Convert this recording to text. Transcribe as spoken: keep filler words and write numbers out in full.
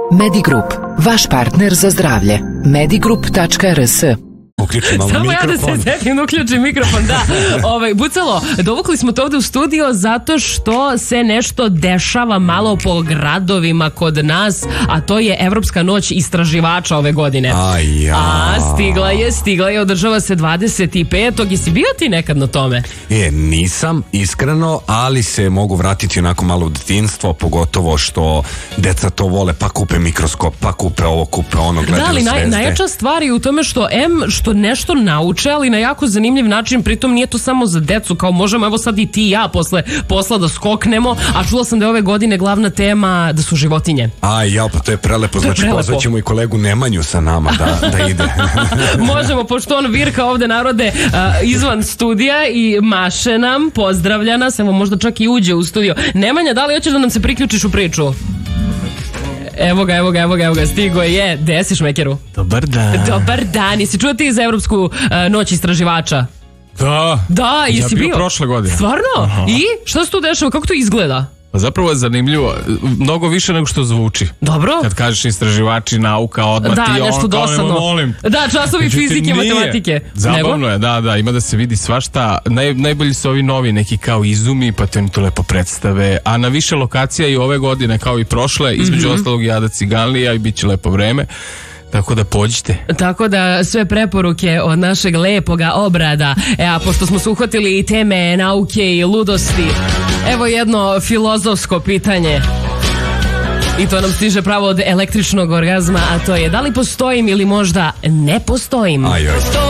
Medigrup, vaš partner za zdravlje. medigrup tačka er es. Samo ja da se setim da uključim mikrofon, da. Ovaj, Bucalo, dovukli smo to ovde u studio zato što se nešto dešava malo po gradovima kod nas, a to je Evropska noć istraživača ove godine. A ja. A, stigla je, stigla je, održava se dvadeset petog Jesi bio ti nekad na tome? E, nisam, iskreno, ali se mogu vratiti onako malo u detinjstvo, pogotovo što deca to vole, pa kupe mikroskop, pa kupe ovo, kupe ono, gledaju da, ali naj, zvezde. najjača stvar je u tome što em, što nešto nauče, ali na jako zanimljiv način, pritom nije to samo za decu, kao možemo evo sad i ti i ja posle posla da skoknemo, a čula sam da je ove godine glavna tema da su životinje. A ja, pa to je prelepo, znači pozvaćemo i kolegu Nemanju sa nama da, da ide. Možemo, pošto on virka ovde narode uh, izvan studija i maše nam, pozdravlja nas, evo možda čak i uđe u studio. Nemanja, da li hoćeš da nam se priključiš u priču? Evo ga, evo ga, evo ga, evo ga, stigo je. Gde si, Šmekeru? Dobar dan. Dobar dan. Jesi čuo ti za Evropsku uh, noć istraživača? Da. Da, jesi ja bio? bio? Prošle godine. Stvarno? Aha. I? Šta se tu dešava? Kako to izgleda? Pa zapravo je zanimljivo, mnogo više nego što zvuči. Dobro. Kad kažeš istraživači, nauka, odmah da, ti nešto on, dosadno. Kao, molim. Da, časovi Međutim, fizike, nije. matematike. Zabavno nego? je, da, da, ima da se vidi svašta. Naj, najbolji su ovi novi neki kao izumi, pa to im to lepo predstave. A na više lokacija i ove godine, kao i prošle, između mm-hmm. ostalog Jada Ciganlija i bit će lepo vreme. Tako da pođite. Tako da sve preporuke od našeg lepoga obrada. E, a pošto smo se uhvatili i teme nauke i ludosti, evo jedno filozofsko pitanje. I to nam stiže pravo od električnog orgazma, a to je da li postojim ili možda ne postojim? Ajoj.